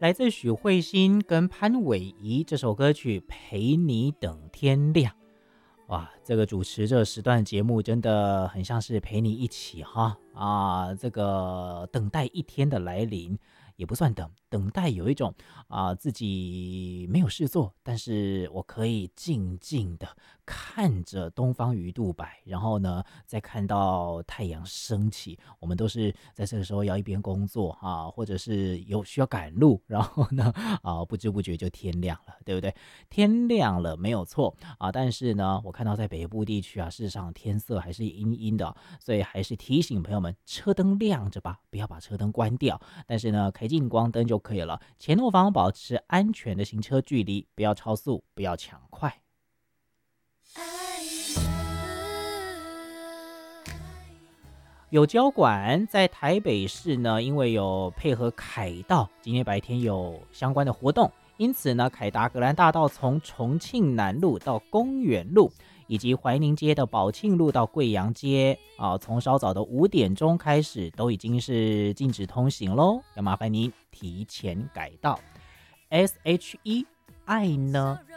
来自许慧欣跟潘玮仪这首歌曲《陪你等天亮》。哇，这个主持这时段节目真的很像是陪你一起这个等待一天的来临，也不算等待有一种自己没有事做，但是我可以静静的看着东方鱼肚白，然后呢再看到太阳升起。我们都是在这个时候要一边工作或者是有需要赶路，然后呢不知不觉就天亮了，对不对？天亮了没有错但是呢我看到在北部地区事实上天色还是阴阴的，所以还是提醒朋友们车灯亮着吧，不要把车灯关掉，但是呢开近光灯就可以了，前后方保持安全的行车距离，不要超速，不要抢快。有交管在台北市呢，因为有配合凯道，今天白天有相关的活动，因此呢，凯达格兰大道从重庆南路到公园路，以及怀宁街的宝庆路到贵阳街从稍早的5点钟开始，都已经是禁止通行咯，要麻烦您提前改道。SHE 爱呢